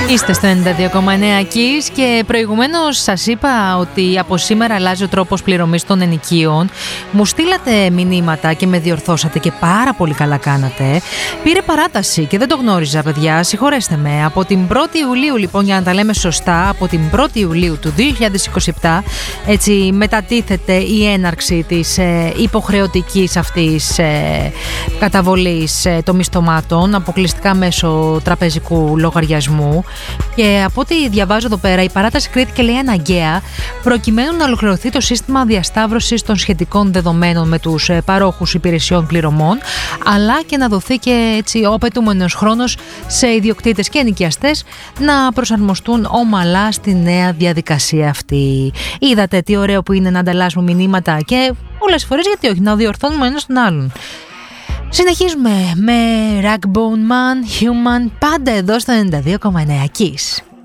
Είστε στο 92,9 Kiss και προηγουμένως σας είπα ότι από σήμερα αλλάζει ο τρόπος πληρωμής των ενοικίων. Μου στείλατε μηνύματα και με διορθώσατε και πάρα πολύ καλά κάνατε. Πήρε παράταση και δεν το γνώριζα, παιδιά, συγχωρέστε με. Από την 1η Ιουλίου, λοιπόν, για να τα λέμε σωστά, από την 1η Ιουλίου του 2027, έτσι μετατίθεται η έναρξη της υποχρεωτικής αυτής καταβολής των μισθωμάτων αποκλειστικά μέσω τραπεζικού λογαριασμού. Και από ό,τι διαβάζω εδώ πέρα, η παράταση κρίθηκε, λέει, αναγκαία προκειμένου να ολοκληρωθεί το σύστημα διασταύρωσης των σχετικών δεδομένων με τους παρόχους υπηρεσιών πληρωμών, αλλά και να δοθεί και έτσι ο απαιτούμενος χρόνος σε ιδιοκτήτες και ενοικιαστές να προσαρμοστούν ομαλά στη νέα διαδικασία αυτή. Είδατε τι ωραίο που είναι να ανταλλάσσουμε μηνύματα και πολλές φορές, γιατί όχι, να διορθώνουμε ένας τον άλλον. Συνεχίζουμε με Ragbone Man, Human, πάντα εδώ στο 92,9 Kiss.